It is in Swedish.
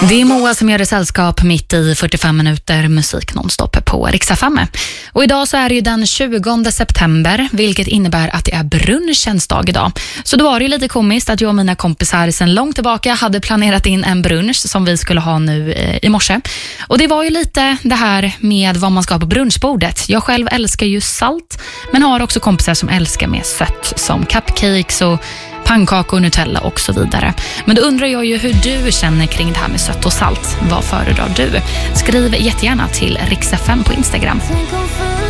Det är Moa som gör det sällskap mitt i 45 minuter musik nonstop på Rix FM. Och idag så är det ju den 20 september, vilket innebär att det är brunchens dag idag. Så då var det ju lite komiskt att jag och mina kompisar sedan långt tillbaka hade planerat in en brunch som vi skulle ha nu i morse. Och det var ju lite det här med vad man ska ha på brunchbordet. Jag själv älskar ju salt, men har också kompisar som älskar mer sött, som cupcakes och pannkakor, Nutella och så vidare. Men då undrar jag ju hur du känner kring det här med sött och salt. Vad föredrar du? Skriv jättegärna till Rix FM på Instagram.